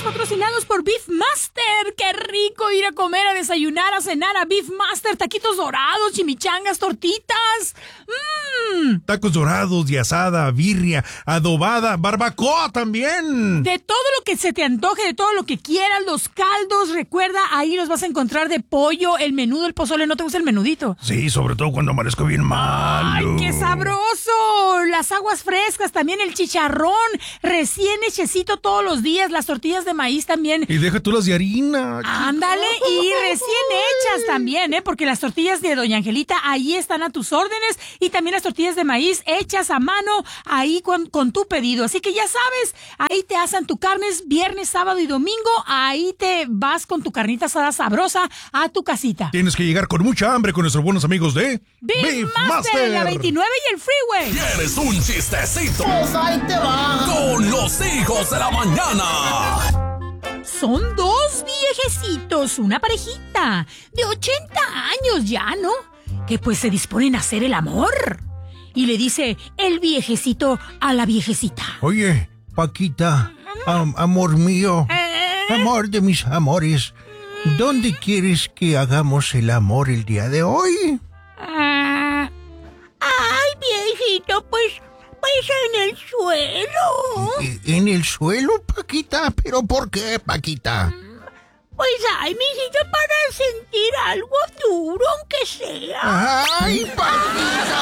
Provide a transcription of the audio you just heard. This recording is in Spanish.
patrocinados por Beef Master. ¡Qué rico ir a comer, a desayunar, a cenar a Beef Master! Taquitos dorados, chimichangas, tortitas. Tacos dorados, de asada, birria, adobada, barbacoa también. De todo lo que se te antoje, de todo lo que quieras, los caldos, recuerda, ahí los vas a encontrar de pollo, el menudo, el pozole. ¿No te gusta el menudito? Sí, sobre todo cuando amanezco bien malo. ¡Ay, qué sabroso! Las aguas frescas, también el chicharrón, recién hechecito todos los días, las tortillas de maíz también. Y deja tú las de harina. Ándale, y recién hechas también, porque las tortillas de Doña Angelita ahí están a tus órdenes, y también las tortillas de maíz hechas a mano ahí con tu pedido. Así que ya sabes, ahí te asan tu carnes viernes, sábado y domingo, ahí te vas con tu carnita asada sabrosa a tu casita. Tienes que llegar con mucha hambre con nuestros buenos amigos de Beef Master, la 29 y el Freeway. ¿Quieres un chistecito? Pues ahí te va. Con los hijos de la mañana. Son dos viejecitos, una parejita de 80 años ya, ¿no? Que pues se disponen a hacer el amor. Y le dice el viejecito a la viejecita: Oye, Paquita, amor mío, amor de mis amores, ¿dónde quieres que hagamos el amor el día de hoy? Ay, viejito, pues en el suelo. ¿En el suelo, Paquita? ¿Pero por qué, Paquita? Pues, mijito, para sentir algo duro, aunque sea. ¡Ay, Paquita!